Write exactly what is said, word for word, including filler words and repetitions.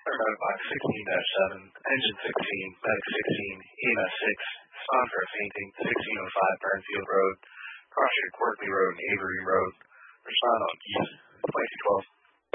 Airboat Box sixteen dash seven, Engine sixteen, Medic sixteen, E M S six, respond for a fainting, sixteen oh five Burnfield Road, cross street Quirkley Road and Avery Road, respond on keys, twenty-two twelve.